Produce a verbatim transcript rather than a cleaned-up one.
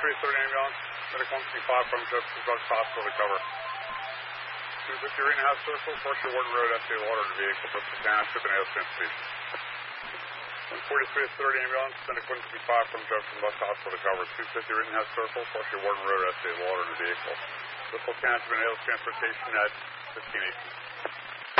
forty-three thirty ambulance, medic one fifty-five from Jefferson Drugs Hospital to cover. two fifty Rittenhouse Circle, Forshire Warden Road, S A Water to vehicle, Bristol Township, and Hale Transportation. one forty-three thirty ambulance, medic one fifty-five from Jefferson Bus Hospital to cover. two fifty Rittenhouse Circle, Forshire Warden Road, S A Water to vehicle, Bristol Township, and Hale Transportation at fifteen eighteen.